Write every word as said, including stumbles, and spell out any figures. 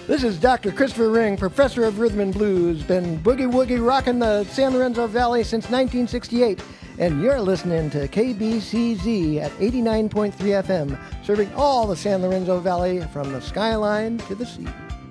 This is Doctor Christopher Ring, professor of rhythm and blues, been boogie-woogie rocking the San Lorenzo Valley since nineteen sixty-eight, and you're listening to K B C Z at eighty-nine point three F M, serving all the San Lorenzo Valley from the skyline to the sea.